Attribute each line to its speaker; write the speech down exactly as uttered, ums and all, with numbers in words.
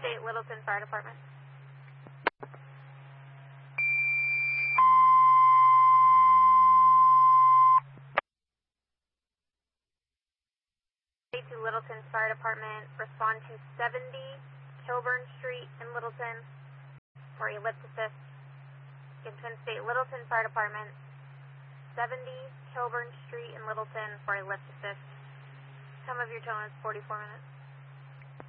Speaker 1: State Littleton Fire Department. State to Littleton Fire Department, respond to seventy Kilburn Street in Littleton for a lift assist. Again, Twin State Littleton Fire Department, seventy Kilburn Street in Littleton for a lift assist. Time of your tone is forty-four minutes.